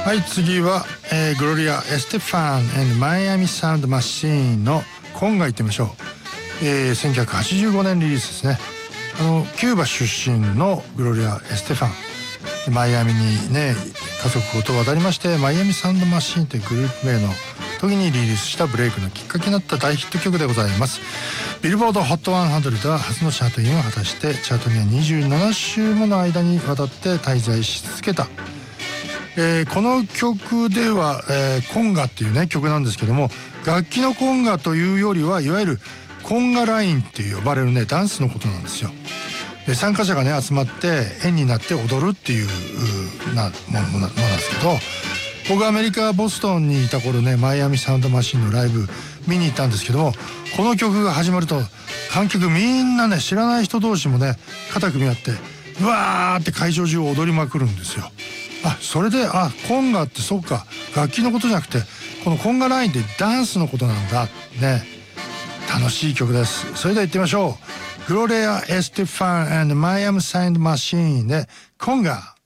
はい、次は、グロリア・エステファン&マイアミサウンドマシーンのコンガ行ってみましょう。1985年リリースですね。キューバ出身のグロリア・エステファン、マイアミにね家族ごと渡りまして、マイアミサウンドマシーンというグループ名の時にリリースしたブレイクのきっかけになった大ヒット曲でございます。ビルボード HOT100 では初のチャートインを果たして、チャートには27週もの間にわたって滞在し続けた。この曲では、コンガっていうね曲なんですけども、楽器のコンガというよりはいわゆるコンガラインって呼ばれるねダンスのことなんですよ。参加者がね集まって円になって踊るっていうものなんですけど、僕アメリカボストンにいた頃ね、マイアミサウンドマシンのライブ見に行ったんですけども、この曲が始まると観客みんなね、知らない人同士もね肩組み合ってうわーって会場中を踊りまくるんですよ。それでコンガってそうか、楽器のことじゃなくてこのコンガラインってダンスのことなんだね。楽しい曲です。それでは行ってみましょう。グロレア・エステファン&マイアミサウンドマシーンでコンガ。